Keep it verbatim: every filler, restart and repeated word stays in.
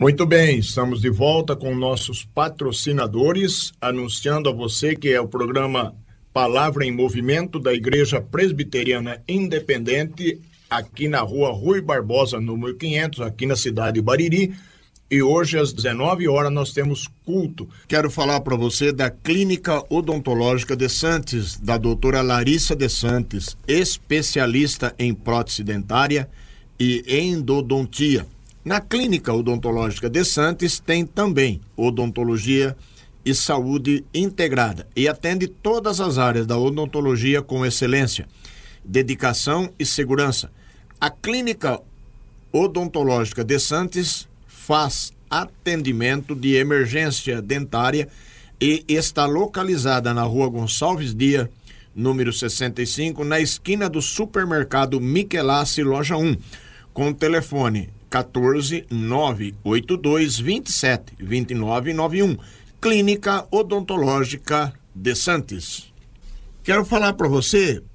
Muito bem, estamos de volta com nossos patrocinadores, anunciando a você que é o programa Palavra em Movimento da Igreja Presbiteriana Independente, aqui na rua Rui Barbosa, número quinhentos, aqui na cidade de Bariri. E hoje às dezenove horas nós temos culto. Quero falar para você da Clínica Odontológica de Santos, da doutora Larissa de Santos, especialista em prótese dentária e endodontia. Na Clínica Odontológica de Santos tem também odontologia e saúde integrada e atende todas as áreas da odontologia com excelência, dedicação e segurança. A Clínica Odontológica de Santos faz atendimento de emergência dentária e está localizada na rua Gonçalves Dias, número sessenta e cinco, na esquina do supermercado Michelassi, loja um, com o telefone quatorze, nove oito dois, vinte e sete, vinte e nove, noventa e um. Clínica Odontológica de Santos. Quero falar para você